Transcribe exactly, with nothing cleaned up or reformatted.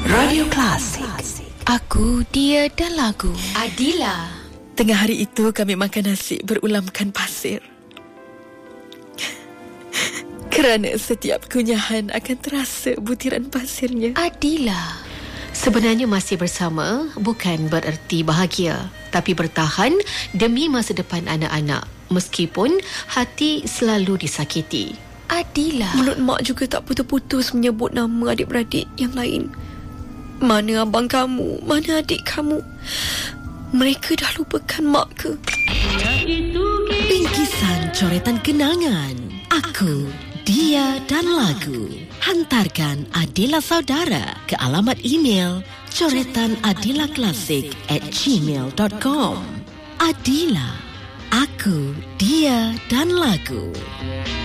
Radio Klasik. Aku, Dia dan Lagu. Adila. Tengah hari itu kami makan nasi berulamkan pasir. Kerana setiap kunyahan akan terasa butiran pasirnya. Adila. Sebenarnya masih bersama bukan bererti bahagia, tapi bertahan demi masa depan anak-anak, meskipun hati selalu disakiti. Adila. Mulut mak juga tak putus-putus menyebut nama adik-beradik yang lain. Mana abang kamu? Mana adik kamu? Mereka dah lupakan mak ke? Bingkisan coretan kenangan. Aku, Dia dan Lagu. Hantarkan Adila Saudara ke alamat email coretanadilaklasik at gmail dot com. Adila, Aku, Dia dan Lagu.